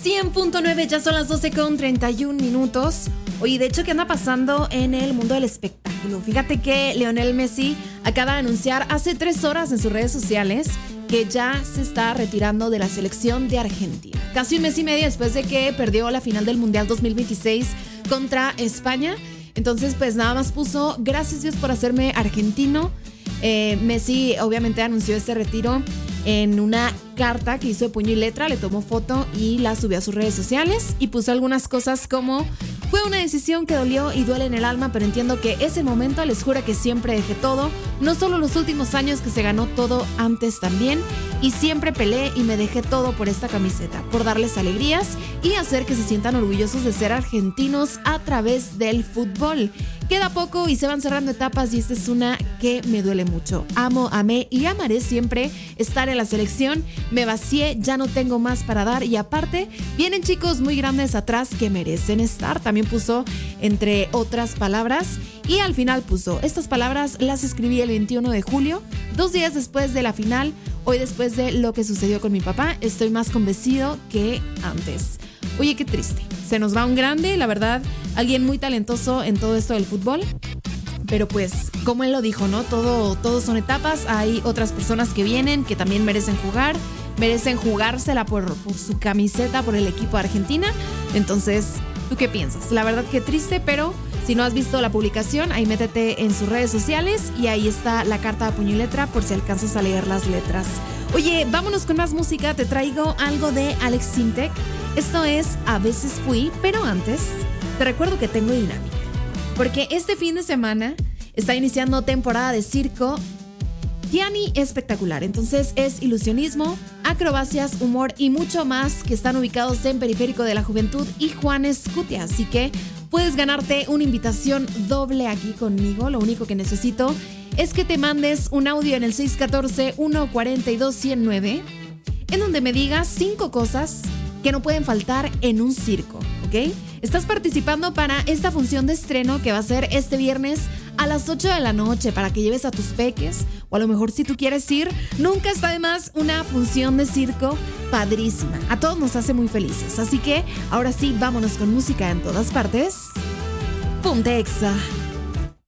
100.9, ya son las 12:31. Oye, de hecho, ¿qué anda pasando en el mundo del espectáculo? Fíjate que Lionel Messi acaba de anunciar hace 3 horas en sus redes sociales que ya se está retirando de la selección de Argentina. Casi un mes y medio después de que perdió la final del Mundial 2026 contra España. Entonces, pues nada más puso, gracias Dios por hacerme argentino. Messi obviamente anunció este retiro en una carta que hizo de puño y letra, le tomó foto y la subió a sus redes sociales y puso algunas cosas como: fue una decisión que dolió y duele en el alma, pero entiendo que ese momento les juro que siempre dejé todo, no solo los últimos años que se ganó todo, antes también, y siempre peleé y me dejé todo por esta camiseta, por darles alegrías y hacer que se sientan orgullosos de ser argentinos a través del fútbol. Queda poco y se van cerrando etapas y esta es una que me duele mucho. Amo, amé y amaré siempre estar en la selección. Me vacié, ya no tengo más para dar y aparte vienen chicos muy grandes atrás que merecen estar. También puso entre otras palabras y al final puso: estas palabras las escribí el 21 de julio, 2 días después de la final. Hoy, después de lo que sucedió con mi papá, estoy más convencido que antes. Oye, qué triste. Se nos va un grande, la verdad, alguien muy talentoso en todo esto del fútbol. Pero pues, como él lo dijo, ¿no? Todo son etapas. Hay otras personas que vienen que también merecen jugar, merecen jugársela por su camiseta, por el equipo de Argentina. Entonces, ¿tú qué piensas? La verdad que triste, pero si no has visto la publicación, ahí métete en sus redes sociales y ahí está la carta de puño y letra por si alcanzas a leer las letras. Oye, vámonos con más música. Te traigo algo de Alex Sintek. Esto es A veces fui, pero antes te recuerdo que tengo dinámica. Porque este fin de semana está iniciando temporada de circo Gianni Espectacular. Entonces es ilusionismo, acrobacias, humor y mucho más que están ubicados en Periférico de la Juventud y Juan Escutia. Así que puedes ganarte una invitación doble aquí conmigo. Lo único que necesito es que te mandes un audio en el 614-142-109 en donde me digas 5 cosas que no pueden faltar en un circo, ¿ok? Estás participando para esta función de estreno que va a ser este viernes a las 8 de la noche para que lleves a tus peques, o a lo mejor si tú quieres ir, nunca está de más una función de circo padrísima. A todos nos hace muy felices, así que ahora sí, vámonos con música en todas partes. Ponte Exa.